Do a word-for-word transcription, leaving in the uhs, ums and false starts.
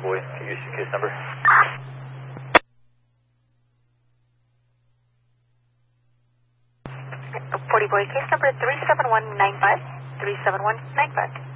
boy. Can you use your case number? forty boy, case number three seven one nine five. three seven one nine five.